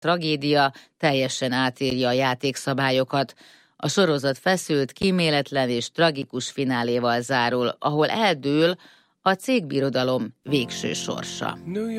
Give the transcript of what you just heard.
tragédia teljesen átírja a játékszabályokat. A sorozat feszült, kíméletlen és tragikus fináléval zárul, ahol eldől a cégbirodalom végső sorsa.